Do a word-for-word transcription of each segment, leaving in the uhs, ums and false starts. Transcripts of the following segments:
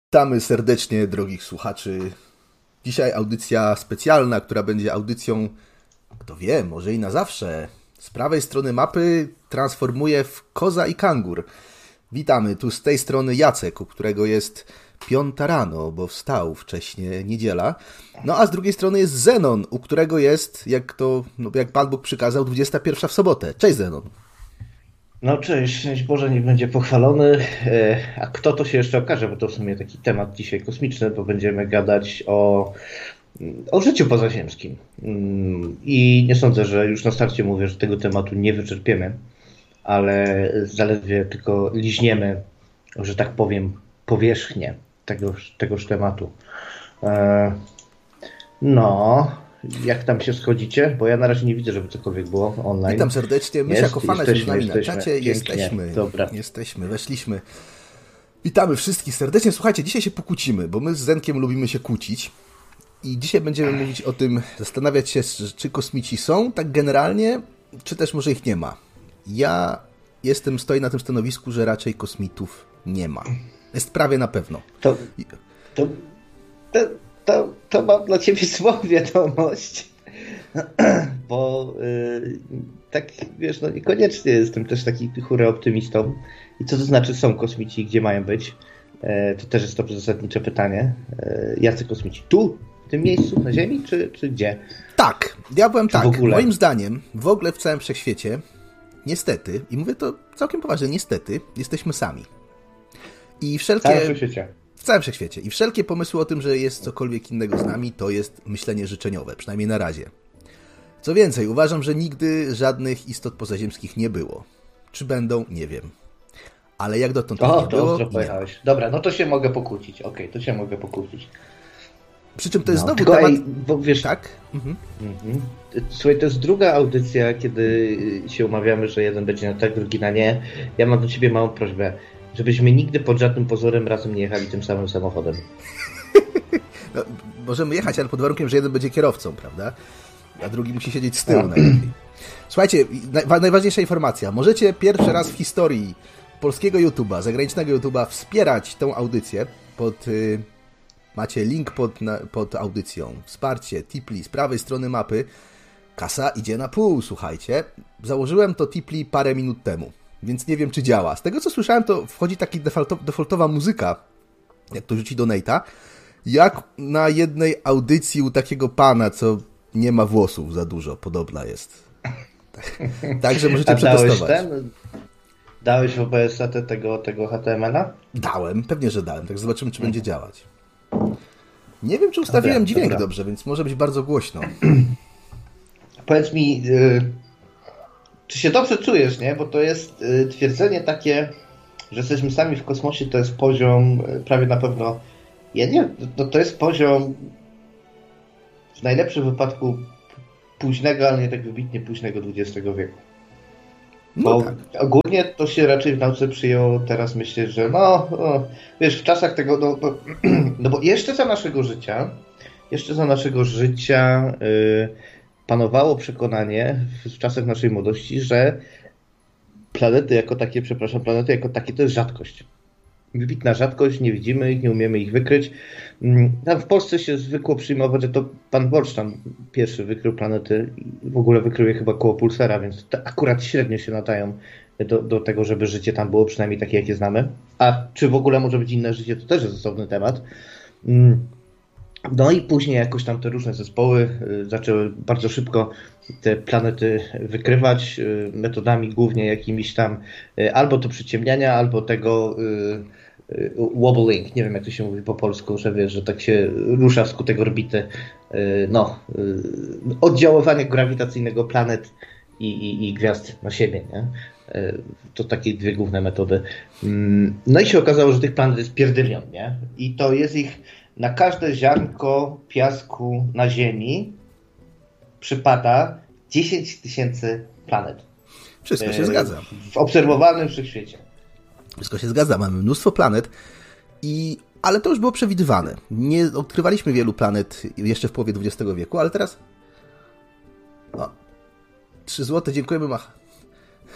Witamy serdecznie, drogich słuchaczy. Dzisiaj audycja specjalna, która będzie audycją, kto wie, może i na zawsze. Z prawej strony mapy transformuje w koza i kangur. Witamy, tu z tej strony Jacek, u którego jest piąta rano, bo wstał wcześnie, niedziela. No a z drugiej strony jest Zenon, u którego jest, jak to, no, jak Pan Bóg przykazał, dwudziesta pierwsza w sobotę. Cześć Zenon. No cześć, szczęść Boże, niech będzie pochwalony. A kto to się jeszcze okaże, bo to w sumie taki temat dzisiaj kosmiczny, bo będziemy gadać o, o życiu pozaziemskim. I nie sądzę, że już na starcie mówię, że tego tematu nie wyczerpiemy, ale zaledwie tylko liźniemy, że tak powiem, powierzchnię tegoż, tegoż tematu. No... Jak tam się schodzicie? Bo ja na razie nie widzę, żeby cokolwiek było online. Witam serdecznie. My jako fana z nami na czacie pięknie. jesteśmy. Dobra. Jesteśmy, weszliśmy. Witamy wszystkich serdecznie. Słuchajcie, dzisiaj się pokłócimy, bo my z Zenkiem lubimy się kłócić. I dzisiaj będziemy mówić o tym, zastanawiać się, czy kosmici są, tak generalnie, czy też może ich nie ma. Ja jestem, stoję na tym stanowisku, że raczej kosmitów nie ma. Jest prawie na pewno. To... to, to... To, to mam dla ciebie złą wiadomość, bo yy, tak, wiesz, no niekoniecznie jestem też taki hura optymistą. I co to znaczy są kosmici i gdzie mają być? Yy, to też jest to zasadnicze pytanie. Yy, jacy kosmici? Tu? W tym miejscu? Na Ziemi? Czy, czy gdzie? Tak, ja powiem czy tak. W ogóle? Moim zdaniem w ogóle w całym wszechświecie niestety, i mówię to całkiem poważnie, niestety, jesteśmy sami. I wszelkie... W całym wszechświecie. W całym wszechświecie. I wszelkie pomysły o tym, że jest cokolwiek innego z nami, to jest myślenie życzeniowe, przynajmniej na razie. Co więcej, uważam, że nigdy żadnych istot pozaziemskich nie było. Czy będą? Nie wiem. Ale jak dotąd o, nie to było... ostro pojechałeś. Dobra, no to się mogę pokłócić. Okej, okay, to się mogę pokłócić. Przy czym to jest no, znowu tylko, temat... Ej, bo wiesz... Tak? Mhm. Mhm. Słuchaj, to jest druga audycja, kiedy się umawiamy, że jeden będzie na tak, drugi na nie. Ja mam do ciebie małą prośbę. Żebyśmy nigdy pod żadnym pozorem razem nie jechali tym samym samochodem. No, możemy jechać, ale pod warunkiem, że jeden będzie kierowcą, prawda? A drugi musi siedzieć z tyłu najlepiej. Słuchajcie, naj, najważniejsza informacja. Możecie pierwszy raz w historii polskiego YouTube'a, zagranicznego YouTube'a wspierać tą audycję. Pod, y, macie link pod, na, pod audycją. Wsparcie, Tipli z prawej strony mapy. Kasa idzie na pół, słuchajcie. Założyłem to Tipli parę minut temu. Więc nie wiem, czy działa. Z tego, co słyszałem, to wchodzi taka defaultowa muzyka, jak to rzuci donate'a, jak na jednej audycji u takiego pana, co nie ma włosów za dużo. Podobna jest. Także możecie A przetestować. Dałeś ten? Dałeś w O B S a tego, tego H T M L a? Dałem, pewnie, że dałem. Tak zobaczymy, czy będzie działać. Nie wiem, czy ustawiłem dobra, dźwięk dobra. dobrze, więc może być bardzo głośno. Powiedz mi... Yy... Czy się dobrze czujesz, nie? Bo to jest y, twierdzenie takie, że jesteśmy sami w kosmosie, to jest poziom y, prawie na pewno... Ja nie to, to jest poziom w najlepszym wypadku późnego, ale nie tak wybitnie późnego dwudziestego wieku. Bo no tak. Ogólnie to się raczej w nauce przyjęło, teraz myślę, że no, no wiesz, w czasach tego, no, no, no bo jeszcze za naszego życia, jeszcze za naszego życia... Y, panowało przekonanie w czasach naszej młodości, że planety jako takie, przepraszam, planety jako takie to jest rzadkość. Wybitna rzadkość, nie widzimy ich, nie umiemy ich wykryć. Tam w Polsce się zwykło przyjmować, że to pan Borcz tam pierwszy wykrył planety i w ogóle wykrył je chyba koło Pulsara, więc to akurat średnio się nadają do, do tego, żeby życie tam było przynajmniej takie, jakie znamy. A czy w ogóle może być inne życie, to też jest osobny temat. No i później jakoś tam te różne zespoły zaczęły bardzo szybko te planety wykrywać metodami głównie jakimiś tam albo to przyciemniania, albo tego wobbling, nie wiem jak to się mówi po polsku, że wiesz, że tak się rusza wskutek orbity, no, oddziaływania grawitacyjnego planet i, i, i gwiazd na siebie, nie? To takie dwie główne metody. No i się okazało, że tych planet jest pierdylion, nie? I to jest ich na każde ziarnko piasku na Ziemi przypada dziesięć tysięcy planet. Wszystko się zgadza. W obserwowanym wszechświecie. Wszystko się zgadza. Mamy mnóstwo planet, i... ale to już było przewidywane. Nie odkrywaliśmy wielu planet jeszcze w połowie dwudziestego wieku, ale teraz... O, trzy złote, dziękujemy. Mach...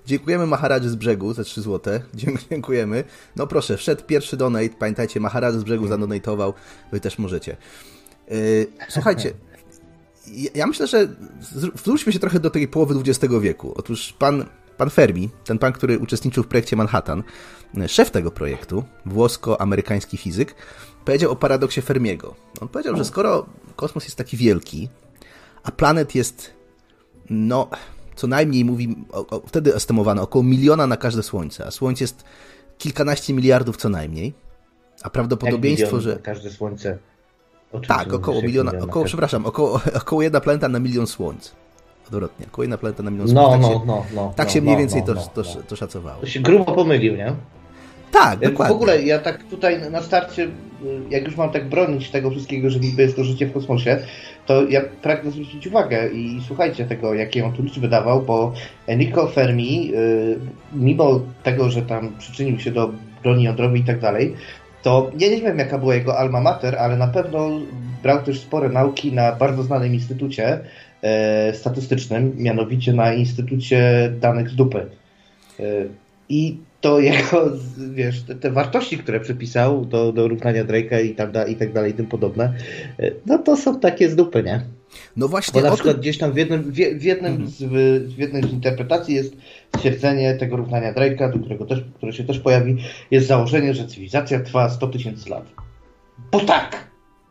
Dziękujemy Maharadży z brzegu za trzy złote. Dziękujemy. No proszę, wszedł pierwszy donate. Pamiętajcie, Maharadży z brzegu zadonatował. Wy też możecie. Słuchajcie, ja myślę, że wróćmy się trochę do tej połowy dwudziestego wieku. Otóż pan, pan Fermi, ten pan, który uczestniczył w projekcie Manhattan, szef tego projektu, włosko-amerykański fizyk, powiedział o paradoksie Fermiego. On powiedział, że skoro kosmos jest taki wielki, a planet jest, no, co najmniej mówi, o, o, wtedy estymowano około miliona na każde Słońce, a Słońce jest kilkanaście miliardów co najmniej, a prawdopodobieństwo, że... na każde Słońce? Tak, około miliona, milion około, przepraszam, około, około jedna planeta na milion Słońc. Odwrotnie, około jedna planeta na milion Słońc. No, tak no, się, no, no. Tak no, się mniej no, więcej no, to, no, to, no. to szacowało. To się grubo pomylił, nie? Tak, dokładnie. W ogóle ja tak tutaj na starcie, jak już mam tak bronić tego wszystkiego, że niby jest to życie w kosmosie, to ja pragnę zwrócić uwagę i słuchajcie tego, jakie on tu liczby dawał, bo Enrico Fermi, mimo tego, że tam przyczynił się do broni jądrowej i tak dalej, to ja nie wiem, jaka była jego alma mater, ale na pewno brał też spore nauki na bardzo znanym instytucie e, statystycznym, mianowicie na Instytucie Danych z Dupy. E, I to jego, wiesz, te, te wartości, które przypisał do, do równania Drake'a i, tam da, i tak dalej, i tym podobne, e, no to są takie z dupy, nie? No właśnie. Bo na o przykład tym... gdzieś tam w, jednym, w, w, jednym mhm. z, w jednej z interpretacji jest stwierdzenie tego równania Drake'a, do którego też, które się też pojawi, jest założenie, że cywilizacja trwa sto tysięcy lat. Bo tak!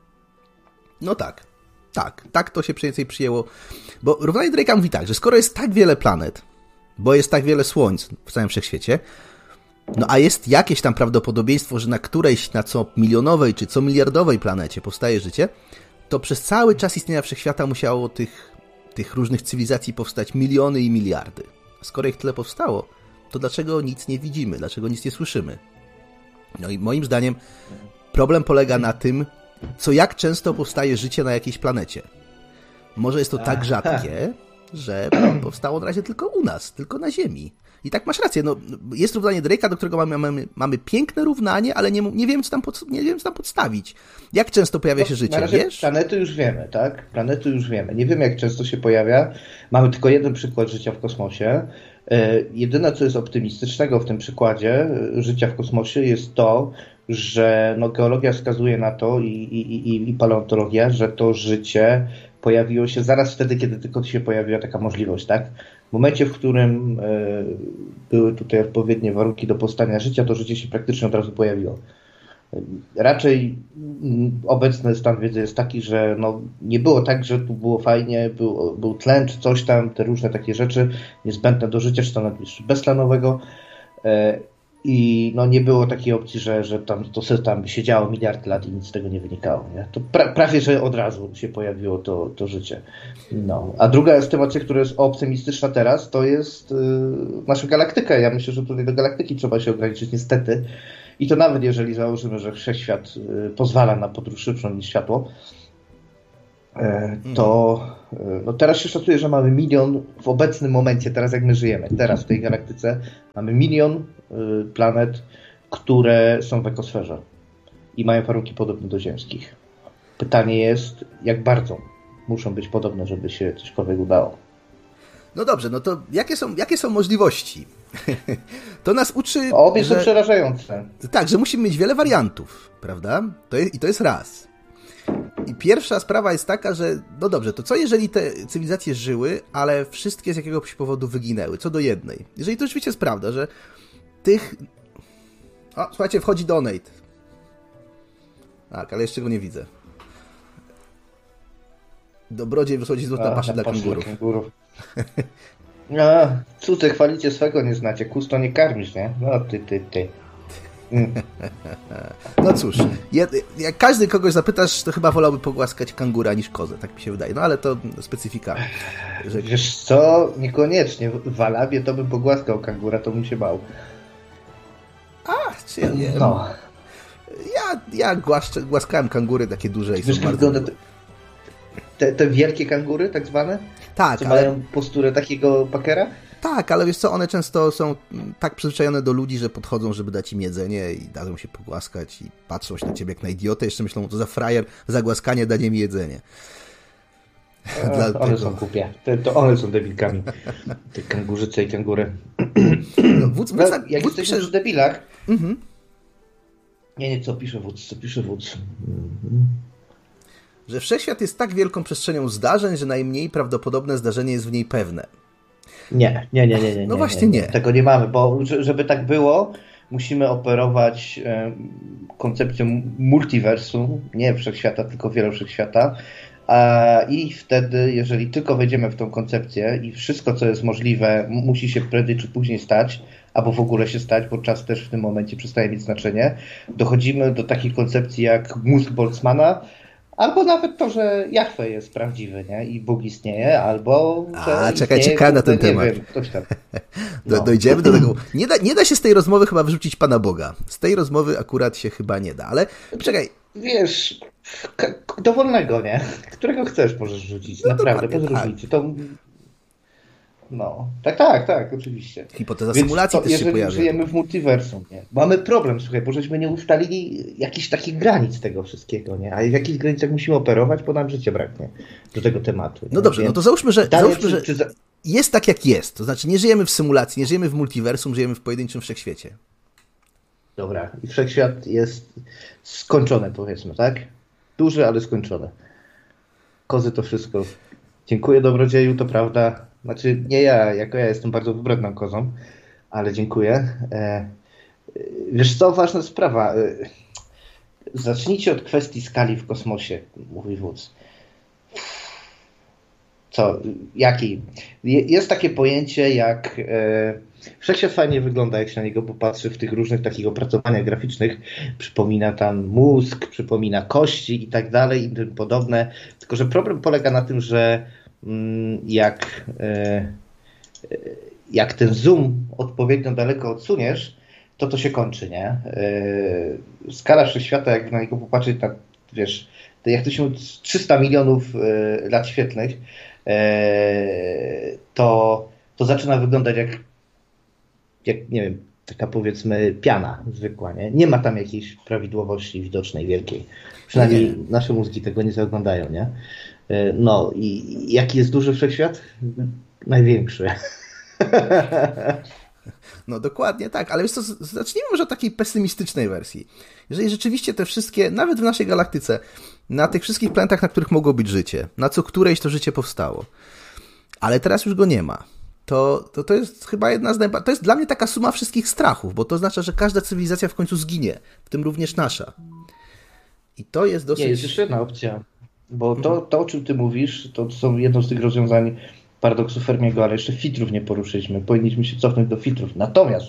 No tak. Tak. Tak to się więcej przyjęło. Bo równanie Drake'a mówi tak, że skoro jest tak wiele planet, bo jest tak wiele słońc w całym wszechświecie, no a jest jakieś tam prawdopodobieństwo, że na którejś, na co milionowej czy co miliardowej planecie powstaje życie, to przez cały czas istnienia wszechświata musiało tych, tych różnych cywilizacji powstać miliony i miliardy. A skoro ich tyle powstało, to dlaczego nic nie widzimy? Dlaczego nic nie słyszymy? No i moim zdaniem problem polega na tym, co jak często powstaje życie na jakiejś planecie. Może jest to tak rzadkie, że powstało na razie tylko u nas, tylko na Ziemi. I tak masz rację, no, jest równanie Drake'a, do którego mamy, mamy, mamy piękne równanie, ale nie, nie, wiem, co tam pod, nie wiem, co tam podstawić. Jak często pojawia się życie, na razie wiesz? Planety już wiemy, tak? Planety już wiemy. Nie wiemy, jak często się pojawia. Mamy tylko jeden przykład życia w kosmosie. E, jedyne, co jest optymistycznego w tym przykładzie życia w kosmosie, jest to, że no, geologia wskazuje na to i, i, i, i paleontologia, że to życie pojawiło się zaraz wtedy, kiedy tylko się pojawiła taka możliwość, tak? W momencie, w którym e, były tutaj odpowiednie warunki do powstania życia, to życie się praktycznie od razu pojawiło. Raczej m, obecny stan wiedzy jest taki, że no, nie było tak, że tu było fajnie, był, był tlen czy coś tam, te różne takie rzeczy niezbędne do życia, czy to nawet beztlenowego. E, I no, nie było takiej opcji, że, że tam to sobie tam siedziało miliard lat i nic z tego nie wynikało. Nie? To pra, prawie, że od razu się pojawiło to, to życie. No. A druga estymacja, która jest optymistyczna teraz, to jest yy, nasza galaktyka. Ja myślę, że tutaj do galaktyki trzeba się ograniczyć niestety. I to nawet jeżeli założymy, że wszechświat yy, pozwala na podróż szybszą niż światło, yy, to yy, no teraz się szacuje, że mamy milion w obecnym momencie, teraz jak my żyjemy, teraz w tej galaktyce mamy milion planet, które są w ekosferze i mają warunki podobne do ziemskich. Pytanie jest, jak bardzo muszą być podobne, żeby się cośkolwiek udało. No dobrze, no to jakie są, jakie są możliwości? To nas uczy... Obie że... są przerażające. Tak, że musimy mieć wiele wariantów, prawda? To jest, i to jest raz. I pierwsza sprawa jest taka, że no dobrze, to co jeżeli te cywilizacje żyły, ale wszystkie z jakiegoś powodu wyginęły, co do jednej? Jeżeli to rzeczywiście jest prawda, że tych... O, słuchajcie, wchodzi donate. Tak, ale jeszcze go nie widzę. Dobrodziej wychodzi złota pasza dla kangurów. kangurów. No, cudze, chwalicie swego nie znacie, kusto nie karmisz, nie? No ty, ty, ty. Mm. No cóż, jak każdy kogoś zapytasz, to chyba wolałby pogłaskać kangura niż kozę, tak mi się wydaje. No ale to specyfika. Że... Wiesz co? Niekoniecznie. W Alabie to bym pogłaskał kangura, to bym się bał. Ach, czy ja nie no. Ja, ja głaszczę, głaskałem kangury takie duże i Wiesz, są bardzo... Te, te, te wielkie kangury, tak zwane? Tak, co ale... mają posturę takiego pakera? Tak, ale wiesz co, one często są tak przyzwyczajone do ludzi, że podchodzą, żeby dać im jedzenie i dadzą się pogłaskać i patrzą się na ciebie jak na idiotę, jeszcze myślą, to za frajer, za głaskanie, danie mi jedzenie. Dla one tego. Są głupie. To, to one są debilkami. Te kangurzyce i kangury. No, wódz, wódz, no, jak wódz jesteśmy pisze... przy debilach... Mhm. Nie, nie, co pisze wódz, co pisze wódz. Mhm. Że wszechświat jest tak wielką przestrzenią zdarzeń, że najmniej prawdopodobne zdarzenie jest w niej pewne. Nie, nie, nie, nie. nie no właśnie nie, nie. Tego nie mamy, bo żeby tak było, musimy operować e, koncepcją multiversum, nie wszechświata, tylko wielowszechświata. A, I wtedy, jeżeli tylko wejdziemy w tą koncepcję i wszystko, co jest możliwe, musi się prędzej czy później stać, albo w ogóle się stać, bo czas też w tym momencie przestaje mieć znaczenie, dochodzimy do takiej koncepcji jak mózg Boltzmana, albo nawet to, że Jahwe jest prawdziwy, nie? I Bóg istnieje, albo że A, czekaj, istnieje, czekaj na ten nie temat. Wiem, ktoś tam. No. Do, dojdziemy do tego. Nie da, nie da się z tej rozmowy chyba wyrzucić Pana Boga. Z tej rozmowy akurat się chyba nie da, ale czekaj. Wiesz, dowolnego, nie? Którego chcesz możesz rzucić, no naprawdę, bez tak. różnicy. To... No, tak, tak, tak, oczywiście. Hipoteza symulacji to, też się pojawia. Jeżeli żyjemy w multiversum, nie? Mamy problem, słuchaj, bo żeśmy nie ustalili jakichś takich granic tego wszystkiego, nie? A w jakich granicach musimy operować, bo nam życie braknie do tego tematu. Nie? No dobrze, Więc no to załóżmy, że, załóżmy, czy, że czy za... jest tak jak jest. To znaczy nie żyjemy w symulacji, nie żyjemy w multiversum, żyjemy w pojedynczym wszechświecie. Dobra, i wszechświat jest skończony, powiedzmy, tak? Duży, ale skończony. Kozy to wszystko. Dziękuję, dobrodzieju, to prawda. Znaczy, nie ja, jako ja jestem bardzo wybredną kozą, ale dziękuję. E, wiesz co, ważna sprawa. E, zacznijcie od kwestii skali w kosmosie, mówi wódz. Co? Jakiej? Jest takie pojęcie jak... E, wszechświat fajnie wygląda, jak się na niego popatrzy w tych różnych takich opracowaniach graficznych. Przypomina tam mózg, przypomina kości i tak dalej i tym podobne. Tylko że problem polega na tym, że mm, jak, e, jak ten zoom odpowiednio daleko odsuniesz, to to się kończy, nie? E, skala wszechświata, jak na niego popatrzeć, tak, wiesz, to jak to się trzysta milionów e, lat świetlnych, e, to, to zaczyna wyglądać jak jak, nie wiem, taka powiedzmy piana zwykła, nie? Nie ma tam jakiejś prawidłowości widocznej, wielkiej. Przynajmniej nie. Nasze mózgi tego nie zaglądają, nie? No i jaki jest duży wszechświat? Największy. No dokładnie tak, ale wiesz co, zacznijmy może od takiej pesymistycznej wersji. Jeżeli rzeczywiście te wszystkie, nawet w naszej galaktyce, na tych wszystkich planetach, na których mogło być życie, na co którejś to życie powstało, ale teraz już go nie ma, To, to, to jest chyba jedna z najbardziej... To jest dla mnie taka suma wszystkich strachów, bo to oznacza, że każda cywilizacja w końcu zginie, w tym również nasza. I to jest dosyć... Nie, jest jeszcze jedna opcja, bo to, to o czym ty mówisz, to są jedno z tych rozwiązań paradoksu Fermiego, ale jeszcze filtrów nie poruszyliśmy. Powinniśmy się cofnąć do filtrów. Natomiast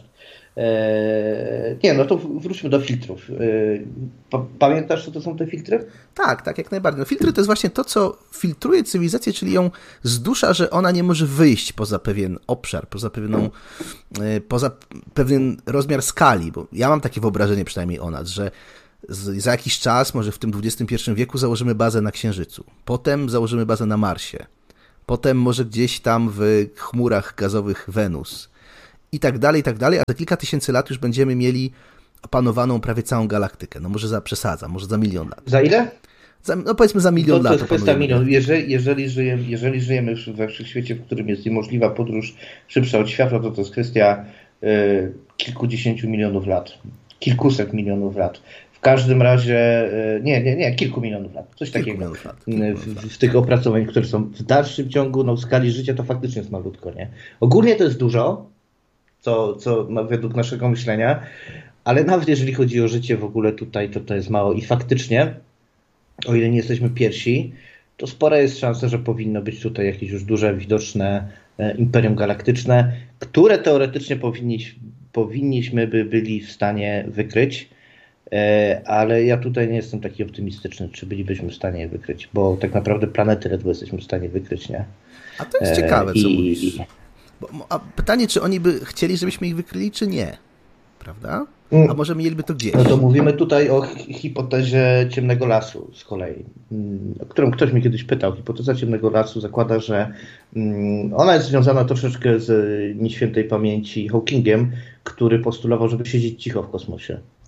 e, nie, no to wróćmy do filtrów. E, pamiętasz, co to są te filtry? Tak, tak, jak najbardziej. No, filtry to jest właśnie to, co filtruje cywilizację, czyli ją zdusza, że ona nie może wyjść poza pewien obszar, poza pewną, e, poza pewien rozmiar skali, bo ja mam takie wyobrażenie przynajmniej o nas, że z, za jakiś czas, może w tym dwudziestym pierwszym wieku, założymy bazę na Księżycu. Potem założymy bazę na Marsie. Potem może gdzieś tam w chmurach gazowych Wenus. I tak dalej, i tak dalej, a za kilka tysięcy lat już będziemy mieli opanowaną prawie całą galaktykę. No może za przesadzam, może za milion lat. Za ile? Za, no powiedzmy za milion to, lat. To jest kwestia milion. Jeżeli, jeżeli, żyjemy, jeżeli żyjemy we wszechświecie, w którym jest niemożliwa podróż szybsza od światła, to to jest kwestia y, kilkudziesięciu milionów lat. Kilkuset milionów lat. W każdym razie, y, nie, nie, nie, kilku milionów lat. Coś kilku takiego. Lat, w, w tych opracowaniach, które są w dalszym ciągu, no w skali życia to faktycznie jest malutko, nie? Ogólnie to jest dużo, co, co no, według naszego myślenia, ale nawet jeżeli chodzi o życie w ogóle tutaj, to to jest mało i faktycznie, o ile nie jesteśmy pierwsi, to spora jest szansa, że powinno być tutaj jakieś już duże, widoczne e, imperium galaktyczne, które teoretycznie powinniś, powinniśmy by byli w stanie wykryć, e, ale ja tutaj nie jestem taki optymistyczny, czy bylibyśmy w stanie je wykryć, bo tak naprawdę planety ledwo jesteśmy w stanie wykryć, nie? A to jest e, ciekawe, co i, mówisz. Bo, a pytanie, czy oni by chcieli, żebyśmy ich wykryli, czy nie? Prawda? A może mieliby to gdzieś? No to mówimy tutaj o hipotezie ciemnego lasu z kolei, o którą ktoś mnie kiedyś pytał. Hipoteza ciemnego lasu zakłada, że ona jest związana troszeczkę z nieświętej pamięci Hawkingiem, który postulował, żeby siedzieć cicho w kosmosie.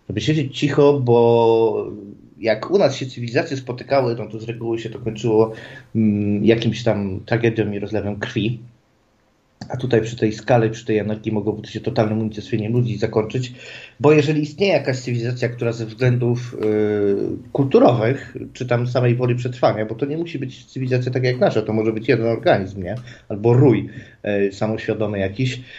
żeby siedzieć cicho, bo jak u nas się cywilizacje spotykały, no to z reguły się to kończyło mm, jakimś tam tragedią i rozlewem krwi. A tutaj przy tej skale, przy tej energii mogłoby to się totalnym unicestwieniem ludzi zakończyć, bo jeżeli istnieje jakaś cywilizacja, która ze względów y, kulturowych, czy tam samej woli przetrwania, bo to nie musi być cywilizacja taka jak nasza, to może być jeden organizm, nie? Albo rój y, samoświadomy jakiś, y,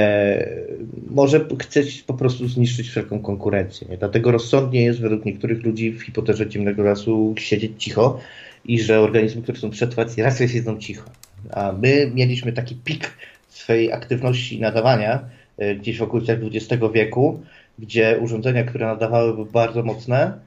może chcieć po prostu zniszczyć wszelką konkurencję. Nie? Dlatego rozsądnie jest według niektórych ludzi w hipoterze ciemnego lasu siedzieć cicho i że organizmy, które chcą przetrwać, raczej siedzą cicho. A my mieliśmy taki pik swojej aktywności nadawania gdzieś w okolicach dwudziestego wieku, gdzie urządzenia, które nadawały, były bardzo mocne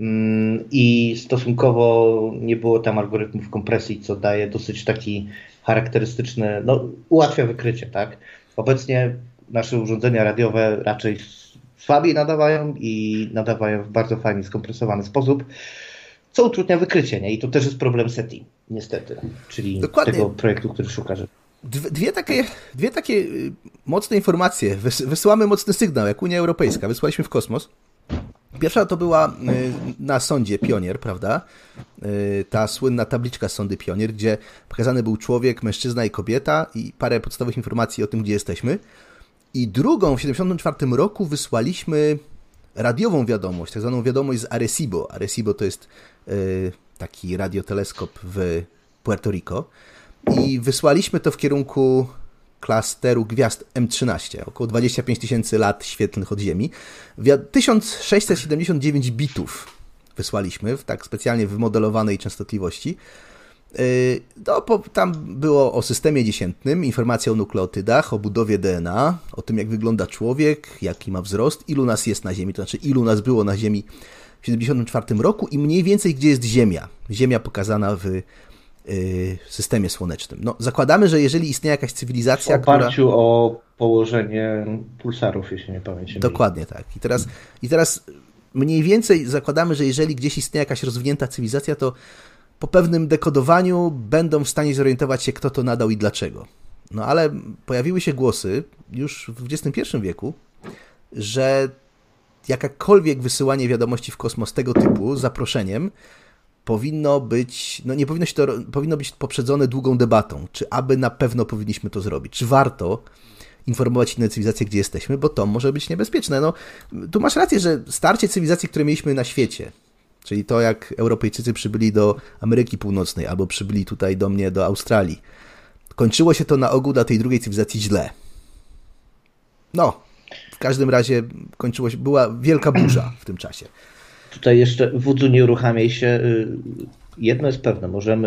i stosunkowo nie było tam algorytmów kompresji, co daje dosyć taki charakterystyczny, no ułatwia wykrycie, tak? Obecnie nasze urządzenia radiowe raczej słabiej nadawają i nadawają w bardzo fajnie skompresowany sposób, co utrudnia wykrycie, nie? I to też jest problem SETI, niestety, czyli Dokładnie. Tego projektu, który szuka, że Dwie takie, dwie takie mocne informacje. Wysyłamy mocny sygnał, jak Unia Europejska. Wysłaliśmy w kosmos. Pierwsza to była na sondzie Pionier, prawda? Ta słynna tabliczka z sondy Pionier, gdzie pokazany był człowiek, mężczyzna i kobieta i parę podstawowych informacji o tym, gdzie jesteśmy. I drugą w siedemdziesiątym czwartym roku wysłaliśmy radiową wiadomość, tak zwaną wiadomość z Arecibo. Arecibo to jest taki radioteleskop w Puerto Rico. I wysłaliśmy to w kierunku klasteru gwiazd M trzynaście, około dwadzieścia pięć tysięcy lat świetlnych od Ziemi. tysiąc sześćset siedemdziesiąt dziewięć bitów wysłaliśmy w tak specjalnie wymodelowanej częstotliwości. No, tam było o systemie dziesiętnym, informacja o nukleotydach, o budowie D N A, o tym, jak wygląda człowiek, jaki ma wzrost, ilu nas jest na Ziemi, to znaczy ilu nas było na Ziemi w siedemdziesiątym czwartym roku i mniej więcej gdzie jest Ziemia. Ziemia pokazana w systemie słonecznym. No, zakładamy, że jeżeli istnieje jakaś cywilizacja, w oparciu która... o położenie pulsarów, jeśli nie pamiętam. Dokładnie tak. I teraz, I teraz mniej więcej zakładamy, że jeżeli gdzieś istnieje jakaś rozwinięta cywilizacja, to po pewnym dekodowaniu będą w stanie zorientować się, kto to nadał i dlaczego. No ale pojawiły się głosy już w dwudziestym pierwszym wieku, że jakakolwiek wysyłanie wiadomości w kosmos tego typu z zaproszeniem powinno być, no nie powinno się to, powinno być poprzedzone długą debatą, czy aby na pewno powinniśmy to zrobić, czy warto informować inne cywilizacje, gdzie jesteśmy, bo to może być niebezpieczne. No, tu masz rację, że starcie cywilizacji, które mieliśmy na świecie, czyli to, jak Europejczycy przybyli do Ameryki Północnej, albo przybyli tutaj do mnie, do Australii, kończyło się to na ogół dla tej drugiej cywilizacji źle. No, w każdym razie kończyło się, była wielka burza w tym czasie. Tutaj jeszcze, wódzu, nie uruchamiaj się. Jedno jest pewne, możemy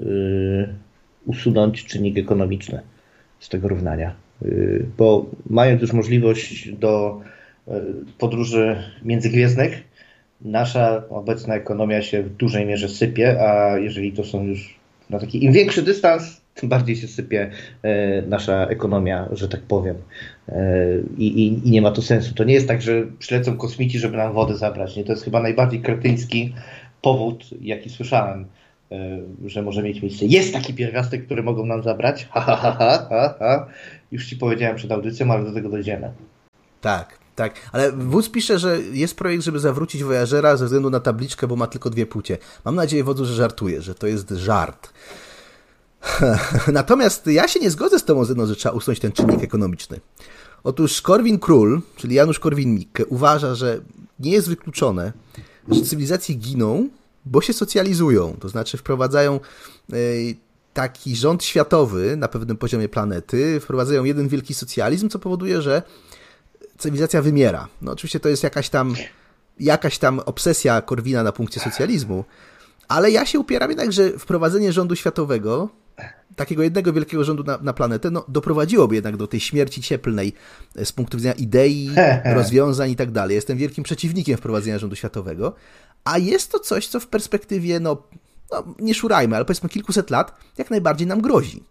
usunąć czynnik ekonomiczny z tego równania, bo mając już możliwość do podróży międzygwiezdnych, nasza obecna ekonomia się w dużej mierze sypie, a jeżeli to są już na taki im większy dystans, tym bardziej się sypie nasza ekonomia, że tak powiem. I, i, I nie ma to sensu. To nie jest tak, że przylecą kosmici, żeby nam wodę zabrać. Nie? To jest chyba najbardziej kretyński powód, jaki słyszałem, że może mieć miejsce. Jest taki pierwiastek, który mogą nam zabrać. Ha, ha, ha, ha, ha, ha. Już ci powiedziałem przed audycją, ale do tego dojdziemy. Tak, tak. Ale wódz pisze, że jest projekt, żeby zawrócić Voyagera ze względu na tabliczkę, bo ma tylko dwie płcie. Mam nadzieję, wodzu, że żartuje, że to jest żart. Natomiast ja się nie zgodzę z tą oceną, że trzeba usunąć ten czynnik ekonomiczny. Otóż Korwin-Król, czyli Janusz Korwin-Mikke, uważa, że nie jest wykluczone, że cywilizacje giną, bo się socjalizują. To znaczy wprowadzają taki rząd światowy na pewnym poziomie planety, wprowadzają jeden wielki socjalizm, co powoduje, że cywilizacja wymiera. No oczywiście to jest jakaś tam, jakaś tam obsesja Korwina na punkcie socjalizmu, ale ja się upieram jednak, że wprowadzenie rządu światowego, takiego jednego wielkiego rządu na, na planetę, no, doprowadziłoby jednak do tej śmierci cieplnej z punktu widzenia idei, rozwiązań i tak dalej. Jestem wielkim przeciwnikiem wprowadzenia rządu światowego, a jest to coś, co w perspektywie, no, no nie szurajmy, ale powiedzmy kilkuset lat, jak najbardziej nam grozi.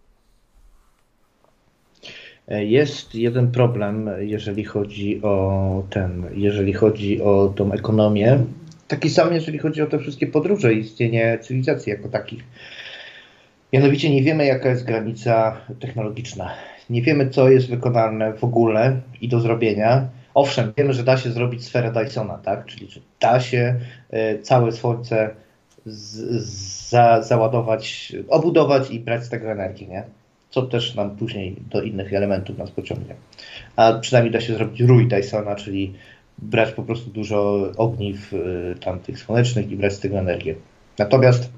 Jest jeden problem, jeżeli chodzi o ten, jeżeli chodzi o tą ekonomię. Taki sam, jeżeli chodzi o te wszystkie podróże i istnienie cywilizacji jako takich. Mianowicie nie wiemy, jaka jest granica technologiczna. Nie wiemy, co jest wykonalne w ogóle i do zrobienia, owszem, wiemy, że da się zrobić sferę Dysona, tak? Czyli że da się całe Słońce z, za, załadować, obudować i brać z tego energię, nie? Co też nam później do innych elementów nas pociągnie. A przynajmniej da się zrobić rój Dysona, czyli brać po prostu dużo ogniw y, tam tych słonecznych i brać z tego energię. Natomiast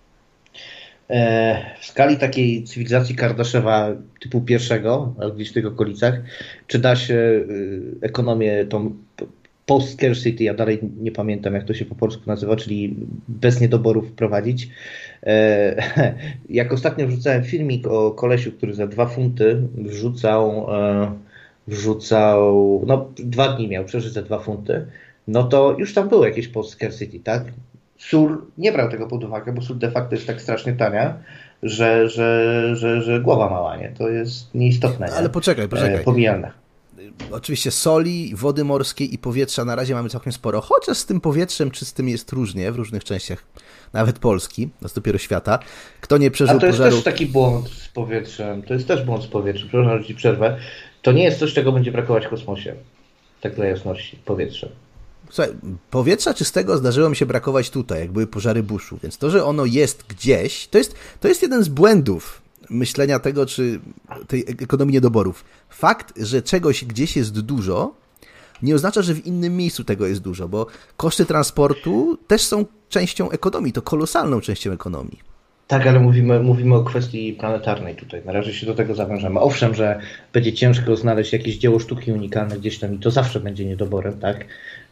e, w skali takiej cywilizacji Kardaszewa typu pierwszego, gdzieś w tych okolicach, czy da się y, ekonomię tą post-scarcity, ja dalej nie pamiętam jak to się po polsku nazywa, czyli bez niedoborów wprowadzić. E, jak ostatnio wrzucałem filmik o kolesiu, który za dwa funty wrzucał e, wrzucał, no dwa dni miał przeżyć za dwa funty, no to już tam było jakieś post-scarcity, tak? Sól nie brał tego pod uwagę, bo sól de facto jest tak strasznie tania, że, że, że, że głowa mała, nie? To jest nieistotne. Nie? Ale poczekaj, poczekaj. E, pomijalne. Oczywiście soli, wody morskiej i powietrza na razie mamy całkiem sporo, chociaż z tym powietrzem czystym jest różnie w różnych częściach, nawet Polski, to jest dopiero świata. Kto nie przeżył A to jest pożaru... też taki błąd z powietrzem, to jest też błąd z powietrzem, przepraszam, że ci przerwę. To nie jest coś, czego będzie brakować w kosmosie, tak dla jasności, powietrze. Słuchaj, powietrza czystego zdarzyło mi się brakować tutaj, jak były pożary buszu, więc to, że ono jest gdzieś, to jest, to jest jeden z błędów myślenia tego, czy tej ekonomii niedoborów. Fakt, że czegoś gdzieś jest dużo, nie oznacza, że w innym miejscu tego jest dużo, bo koszty transportu też są częścią ekonomii, to kolosalną częścią ekonomii. Tak, ale mówimy, mówimy o kwestii planetarnej tutaj. Na razie się do tego zawężamy. Owszem, że będzie ciężko znaleźć jakieś dzieło sztuki unikalne gdzieś tam i to zawsze będzie niedoborem, tak?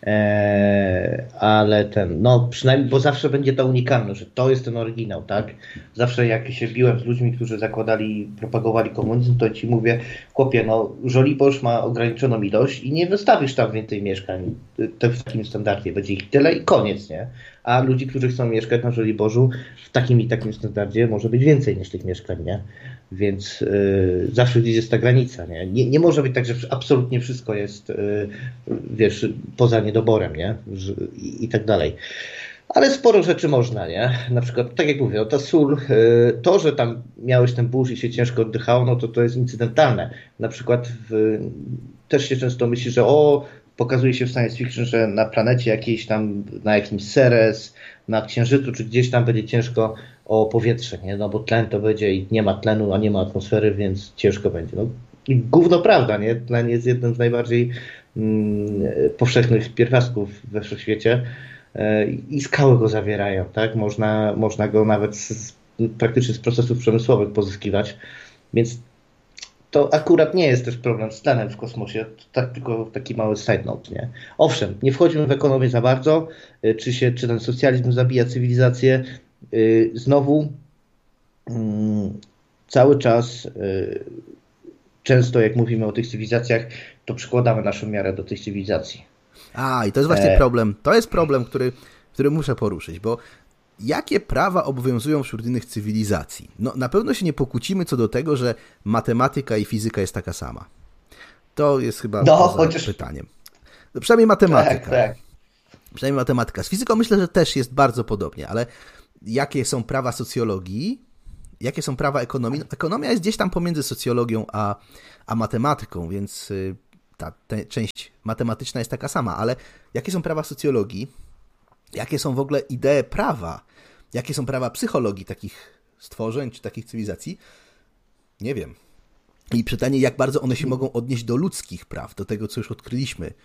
Eee, ale ten, no przynajmniej, bo zawsze będzie ta unikalność, że to jest ten oryginał, tak? Zawsze jak się biłem z ludźmi, którzy zakładali, propagowali komunizm, to ci mówię, chłopie, no Żoliborz ma ograniczoną ilość i nie wystawisz tam więcej mieszkań w takim standardzie. Będzie ich tyle i koniec, nie? A ludzi, którzy chcą mieszkać na Żoliborzu w takim i takim standardzie może być więcej niż tych mieszkań, nie? Więc yy, zawsze gdzieś jest ta granica, nie? Nie, nie może być tak, że absolutnie wszystko jest, yy, wiesz, poza niedoborem, nie? I, i tak dalej. Ale sporo rzeczy można, nie? Na przykład, tak jak mówię, no ta sól, yy, to, że tam miałeś ten burz i się ciężko oddychało, no to to jest incydentalne. Na przykład w, też się często myśli, że o, pokazuje się w science fiction, że na planecie jakiejś tam, na jakimś Ceres, na Księżycu, czy gdzieś tam będzie ciężko o powietrze, nie? No bo tlen to będzie i nie ma tlenu, a nie ma atmosfery, więc ciężko będzie. No i gówno prawda, nie? Tlen jest jednym z najbardziej mm, powszechnych pierwiastków we wszechświecie yy, i skały go zawierają, tak? Można, można go nawet z, praktycznie z procesów przemysłowych pozyskiwać, więc to akurat nie jest też problem z tlenem w kosmosie, to tak, tylko taki mały side note, nie? Owszem, nie wchodzimy w ekonomię za bardzo, czy, się, czy ten socjalizm zabija cywilizację. Yy, znowu yy, cały czas yy, często jak mówimy o tych cywilizacjach, to przykładamy naszą miarę do tych cywilizacji. A, i to jest właśnie e... problem. To jest problem, który, który muszę poruszyć, bo jakie prawa obowiązują wśród innych cywilizacji? No, na pewno się nie pokłócimy co do tego, że matematyka i fizyka jest taka sama. To jest chyba no, poza chociaż... pytaniem. No, przynajmniej matematyka. Tak, tak. Przynajmniej matematyka. Z fizyką myślę, że też jest bardzo podobnie, ale jakie są prawa socjologii? Jakie są prawa ekonomii? No, ekonomia jest gdzieś tam pomiędzy socjologią a, a matematyką, więc ta, ta część matematyczna jest taka sama, ale jakie są prawa socjologii? Jakie są w ogóle idee prawa? Jakie są prawa psychologii takich stworzeń czy takich cywilizacji? Nie wiem. I pytanie, jak bardzo one się mogą odnieść do ludzkich praw, do tego, co już odkryliśmy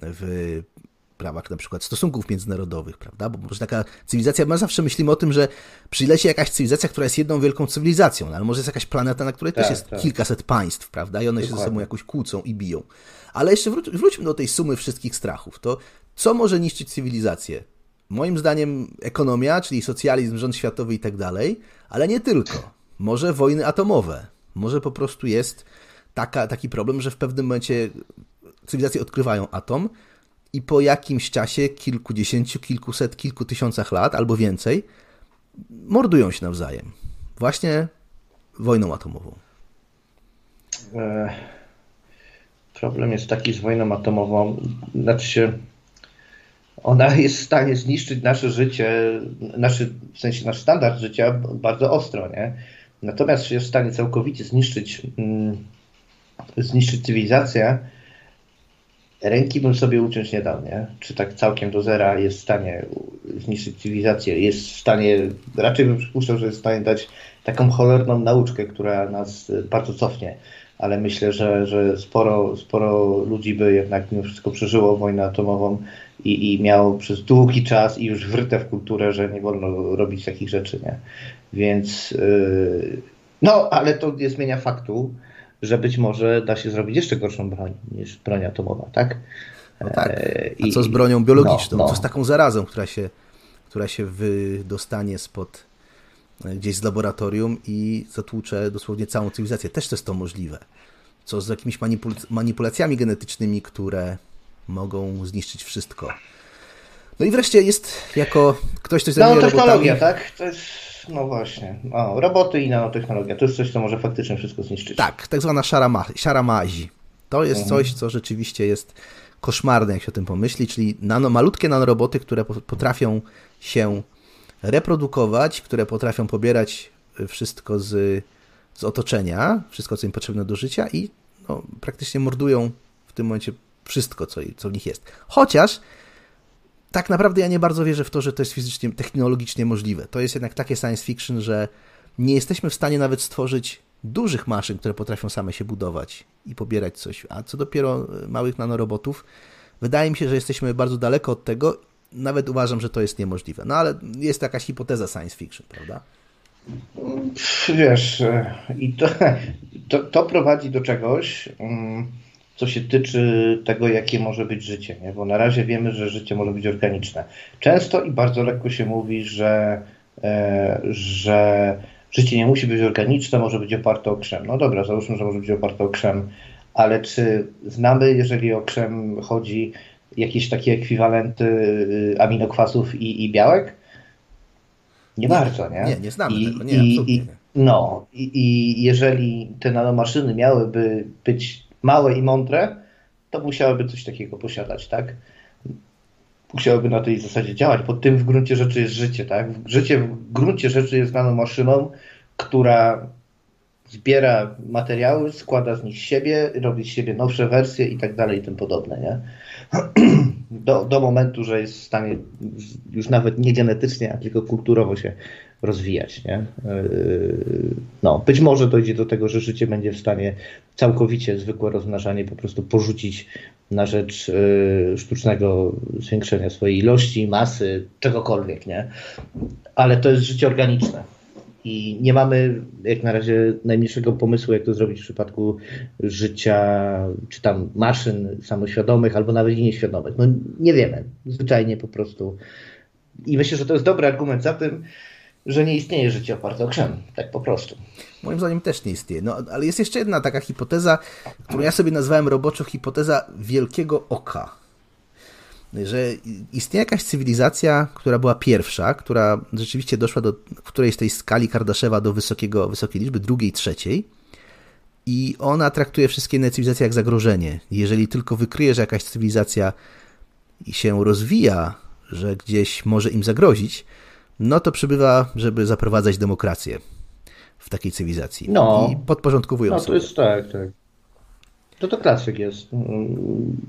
w prawach na przykład stosunków międzynarodowych, prawda? Bo może taka cywilizacja, my zawsze myślimy o tym, że przyleci jakaś cywilizacja, która jest jedną wielką cywilizacją, no, ale może jest jakaś planeta, na której tak, też jest tak. kilkaset państw, prawda? I one Dokładnie. się ze sobą jakoś kłócą i biją. Ale jeszcze wró- wróćmy do tej sumy wszystkich strachów. To co może niszczyć cywilizację? Moim zdaniem ekonomia, czyli socjalizm, rząd światowy i tak dalej, ale nie tylko. Może wojny atomowe. Może po prostu jest taka, taki problem, że w pewnym momencie cywilizacje odkrywają atom i po jakimś czasie, kilkudziesięciu, kilkuset, kilku tysiącach lat albo więcej, mordują się nawzajem. Właśnie wojną atomową. Problem jest taki z wojną atomową, znaczy się ona jest w stanie zniszczyć nasze życie, naszy, w sensie nasz standard życia bardzo ostro, nie? Natomiast jest w stanie całkowicie zniszczyć, mm, zniszczyć cywilizację, ręki bym sobie uciąć nie dał, nie? Czy tak całkiem do zera jest w stanie zniszczyć cywilizację, jest w stanie, raczej bym przypuszczał, że jest w stanie dać taką cholerną nauczkę, która nas bardzo cofnie, ale myślę, że, że sporo, sporo ludzi by jednak mimo wszystko przeżyło wojnę atomową i, i miało przez długi czas i już wryte w kulturę, że nie wolno robić takich rzeczy, nie? Więc yy, no, ale to nie zmienia faktu, że być może da się zrobić jeszcze gorszą broń niż broń atomowa, tak? No tak. A co z bronią biologiczną? No, no. Co z taką zarazą, która się, która się wydostanie spod gdzieś z laboratorium i zatłucze dosłownie całą cywilizację? Też to jest to możliwe. Co z jakimiś manipul- manipulacjami genetycznymi, które mogą zniszczyć wszystko. No i wreszcie jest jako ktoś, kto zajmuje robotami... Nanotechnologia, tak? To jest... No właśnie. O, roboty i nanotechnologia. To jest coś, co może faktycznie wszystko zniszczyć. Tak, tak zwana szara, ma- szara mazi. To jest mhm. coś, co rzeczywiście jest koszmarne, jak się o tym pomyśli, czyli nano, malutkie nanoroboty, które potrafią się reprodukować, które potrafią pobierać wszystko z, z otoczenia, wszystko, co im potrzebne do życia i no, praktycznie mordują w tym momencie wszystko, co, co w nich jest. Chociaż tak naprawdę ja nie bardzo wierzę w to, że to jest fizycznie, technologicznie możliwe. To jest jednak takie science fiction, że nie jesteśmy w stanie nawet stworzyć dużych maszyn, które potrafią same się budować i pobierać coś. A co dopiero małych nanorobotów, wydaje mi się, że jesteśmy bardzo daleko od tego. Nawet uważam, że to jest niemożliwe. No ale jest to jakaś hipoteza science fiction, prawda? Wiesz, i to, to, to prowadzi do czegoś, co się tyczy tego, jakie może być życie, nie? Bo na razie wiemy, że życie może być organiczne. Często i bardzo lekko się mówi, że, e, że życie nie musi być organiczne, może być oparte o krzem. No dobra, załóżmy, że może być oparte o krzem, ale czy znamy, jeżeli o krzem chodzi, jakieś takie ekwiwalenty aminokwasów i, i białek? Nie, nie bardzo, nie? Nie, nie znamy I, tego, nie, i, absolutnie i, No, i, i jeżeli te nanomaszyny miałyby być małe i mądre, to musiałyby coś takiego posiadać, tak? Musiałyby na tej zasadzie działać, bo tym w gruncie rzeczy jest życie, tak? Życie w gruncie rzeczy jest nanomaszyną, która zbiera materiały, składa z nich siebie, robi z siebie nowsze wersje i tak dalej i tym podobne, nie? Do, do momentu, że jest w stanie już nawet nie genetycznie, a tylko kulturowo się rozwijać, nie? No, być może dojdzie do tego, że życie będzie w stanie całkowicie zwykłe rozmnażanie po prostu porzucić na rzecz sztucznego zwiększenia swojej ilości, masy, czegokolwiek, nie? Ale to jest życie organiczne. I nie mamy jak na razie najmniejszego pomysłu, jak to zrobić w przypadku życia, czy tam maszyn samoświadomych, albo nawet i nieświadomych. No nie wiemy. Zwyczajnie po prostu. I myślę, że to jest dobry argument za tym, że nie istnieje życie oparte o krzem. Tak po prostu. Moim zdaniem też nie istnieje. No, ale jest jeszcze jedna taka hipoteza, którą ja sobie nazwałem roboczo hipoteza wielkiego oka. Że istnieje jakaś cywilizacja, która była pierwsza, która rzeczywiście doszła do którejś tej skali Kardaszewa do wysokiego, wysokiej liczby, drugiej, trzeciej i ona traktuje wszystkie inne cywilizacje jak zagrożenie. Jeżeli tylko wykryje, że jakaś cywilizacja się rozwija, że gdzieś może im zagrozić, no to przybywa, żeby zaprowadzać demokrację w takiej cywilizacji. No, i podporządkowują no, sobie. No to jest tak, tak. To to klasyk jest.